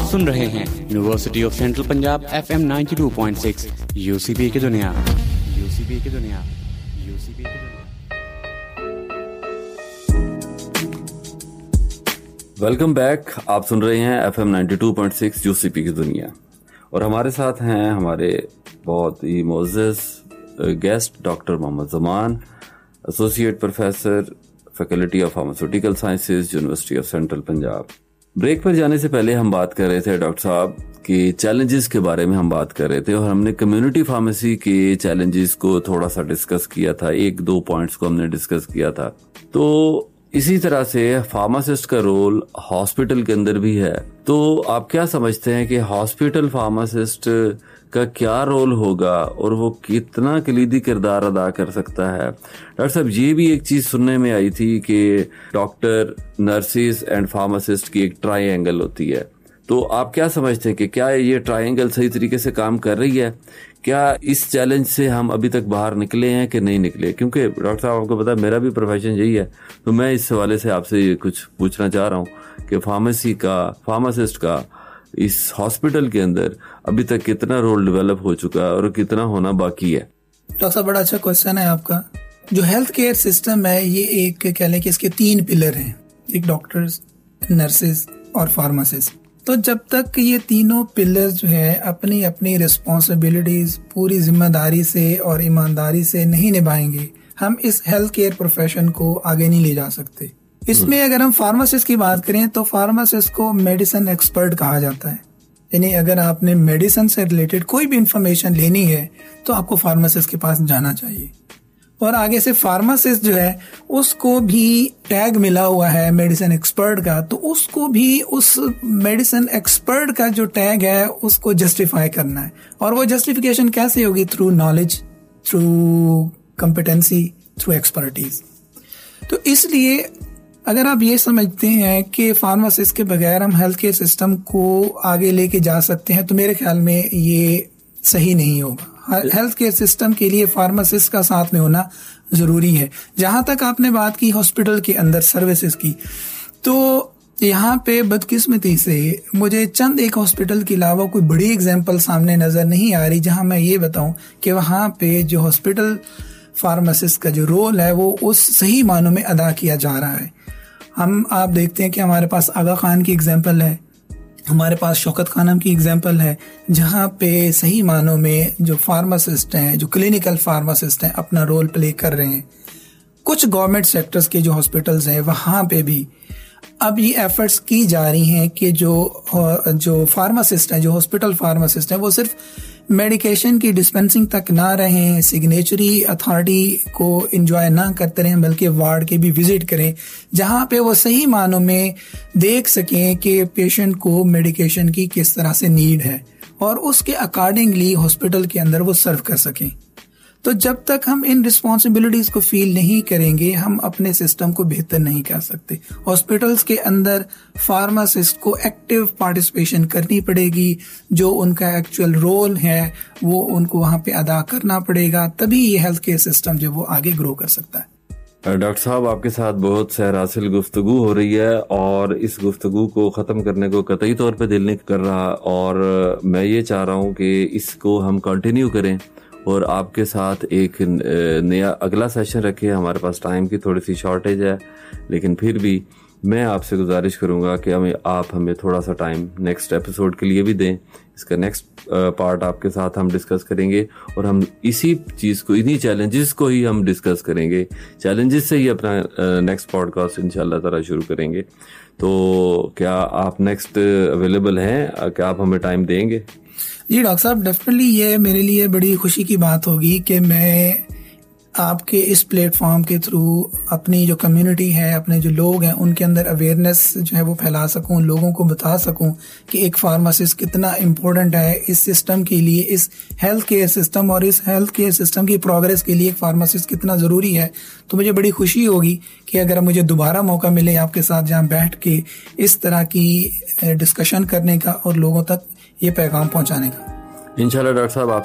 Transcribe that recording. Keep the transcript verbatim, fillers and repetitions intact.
सुन रहे हैं university of central Punjab F M ninety two point six UCP की दुनिया यूसीपी की दुनिया यूसीपी की दुनिया। Welcome back. आप सुन रहे हैं F M ninety two point six UCP की दुनिया और हमारे साथ हैं हमारे बहुत ही मोअज़्ज़ज़ guest doctor Mohammad Zaman, associate professor faculty of pharmaceutical sciences university of central Punjab. Break पर जाने से पहले हम बात कर रहे थे डॉक्टर साहब कि चैलेंजेस के बारे में हम बात कर रहे थे और हमने कम्युनिटी फार्मेसी के चैलेंजेस को थोड़ा सा डिस्कस किया था, एक दो पॉइंट्स को हमने डिस्कस किया था। तो इसी तरह से फार्मासिस्ट का रोल हॉस्पिटल के अंदर भी है। तो आप क्या समझते हैं कि हॉस्पिटल फार्मासिस्ट का क्या रोल होगा और वो कितना कलीदी किरदार अदा कर सकता है? डॉक्टर साहब, ये भी एक चीज सुनने में आई थी कि डॉक्टर, नर्सिस एंड फार्मासिस्ट की एक ट्रायंगल होती है। तो आप क्या समझते हैं कि क्या ये ट्रायंगल सही तरीके से काम कर रही है? क्या इस चैलेंज से हम अभी तक बाहर निकले हैं कि नहीं निकले? क्योंकि डॉक्टर साहब आपको पता है मेरा भी प्रोफेशन यही है, तो मैं इस हवाले से आपसे कुछ पूछना चाह रहा हूँ कि फार्मेसी का, फार्मासिस्ट का इस हॉस्पिटल के अंदर अभी तक कितना रोल डेवलप हो चुका है और कितना होना बाकी है? डॉक्टर साहब, बड़ा अच्छा क्वेश्चन है आपका। जो हेल्थ केयर सिस्टम है ये एक कह लें कि इसके तीन पिलर हैं, एक डॉक्टर्स, नर्सेज और फार्मासिस्ट। तो जब तक ये तीनों पिलर जो है अपनी अपनी रिस्पॉन्सिबिलिटीज पूरी जिम्मेदारी से और ईमानदारी से नहीं निभाएंगे, हम इस हेल्थ केयर प्रोफेशन को आगे नहीं ले जा सकते। इसमें अगर हम फार्मासिस्ट की बात करें तो फार्मासिस्ट को मेडिसिन एक्सपर्ट कहा जाता है। यानी अगर आपने मेडिसिन से रिलेटेड कोई भी इंफॉर्मेशन लेनी है तो आपको फार्मासिस्ट के पास जाना चाहिए। और आगे से फार्मासिस्ट जो है उसको भी टैग मिला हुआ है मेडिसिन एक्सपर्ट का, तो उसको भी उस मेडिसिन एक्सपर्ट का जो टैग है उसको जस्टिफाई करना है। और वो जस्टिफिकेशन कैसे होगी? Through knowledge, through competency, through expertise. तो इसलिए अगर आप ये समझते हैं कि फार्मासिस्ट के बगैर हम हेल्थ केयर सिस्टम को आगे लेके जा सकते हैं, तो मेरे ख्याल में ये सही नहीं होगा। हेल्थ केयर सिस्टम के लिए फार्मासिस्ट का साथ में होना जरूरी है। जहां तक आपने बात की हॉस्पिटल के अंदर सर्विसेज की, तो यहाँ पे बदकिस्मती से मुझे चंद एक हॉस्पिटल के अलावा कोई बड़ी एग्जांपल सामने नजर नहीं आ रही जहां मैं ये बताऊं कि वहां पे जो हॉस्पिटल फार्मासिस्ट का जो रोल है वो उस सही मानों में अदा किया जा रहा है। हम आप देखते हैं कि हमारे पास आगा खान की एग्जांपल है, हमारे पास शौकत खानम की एग्जांपल है, जहां पे सही मानों में जो फार्मासिस्ट हैं, जो क्लिनिकल फार्मासिस्ट हैं, अपना रोल प्ले कर रहे हैं। कुछ गवर्नमेंट सेक्टर्स के जो हॉस्पिटल्स हैं वहां पे भी अब ये एफर्ट्स की जा रही हैं कि जो जो फार्मासिस्ट हैं, जो हॉस्पिटल फार्मासिस्ट हैं, वो सिर्फ मेडिकेशन की डिस्पेंसिंग तक ना रहें, सिग्नेचरी अथॉरिटी को एंजॉय ना करते रहें, बल्कि वार्ड के भी विजिट करें जहां पे वो सही मानों में देख सकें कि पेशेंट को मेडिकेशन की किस तरह से नीड है और उसके अकॉर्डिंगली हॉस्पिटल के अंदर वो सर्व कर सकें। तो जब तक हम इन रिस्पॉन्सिबिलिटीज को फील नहीं करेंगे, हम अपने सिस्टम को बेहतर नहीं कर सकते। हॉस्पिटल्स के अंदर फार्मासिस्ट को एक्टिव पार्टिसिपेशन करनी पड़ेगी, जो उनका एक्चुअल रोल है वो उनको वहां पे अदा करना पड़ेगा, तभी ये हेल्थ केयर सिस्टम जो वो आगे ग्रो कर सकता है। डॉक्टर साहब, आपके साथ बहुत सहरासिल गुफ्तगू हो रही है और इस गुफ्तगू को ख़त्म करने को कतई तौर पे दिल नहीं कर रहा और मैं ये चाह रहा हूँ कि इसको हम कंटिन्यू करें और आपके साथ एक नया अगला सेशन रखें। हमारे पास टाइम की थोड़ी सी शॉर्टेज है, लेकिन फिर भी मैं आपसे गुजारिश करूंगा कि हमें आप हमें थोड़ा सा टाइम नेक्स्ट एपिसोड के लिए भी दें। इसका नेक्स्ट पार्ट आपके साथ हम डिस्कस करेंगे और हम इसी चीज़ को, इन्हीं चैलेंजेस को ही हम डिस्कस करेंगे। चैलेंजेस से ही अपना नेक्स्ट पॉडकास्ट इंशाल्लाह ताला शुरू करेंगे। तो क्या आप नेक्स्ट अवेलेबल हैं? क्या आप हमें टाइम देंगे? जी डॉक्टर साहब, डेफिनेटली ये मेरे लिए बड़ी खुशी की बात होगी कि मैं आपके इस प्लेटफॉर्म के थ्रू अपनी जो कम्युनिटी है, अपने जो लोग हैं, उनके अंदर अवेयरनेस जो है वो फैला सकूं, लोगों को बता सकूं कि एक फार्मासिस्ट कितना इम्पोर्टेंट है इस सिस्टम के लिए, इस हेल्थ केयर सिस्टम और इस हेल्थ केयर सिस्टम की प्रोग्रेस के लिए एक फार्मासिस्ट कितना ज़रूरी है। तो मुझे बड़ी खुशी होगी कि अगर मुझे दोबारा मौका मिले आपके साथ जहाँ बैठ के इस तरह की डिस्कशन करने का और लोगों तक ये पैगाम पहुँचाने का। इंशाल्लाह डॉक्टर साहब, आपसे